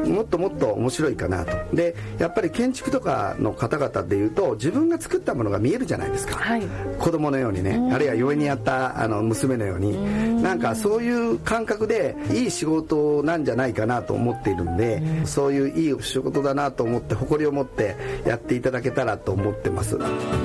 もっともっと面白いかなと。でやっぱり建築とかの方々でいうと自分が作ったものが見えるじゃないですか、はい、子供のようにね、あるいは嫁にやった娘のように、なんかそういう感覚でいい仕事なんじゃないかなと思っているんで、そういういい仕事だなと思って誇りを持ってやっていただけたらと思ってます。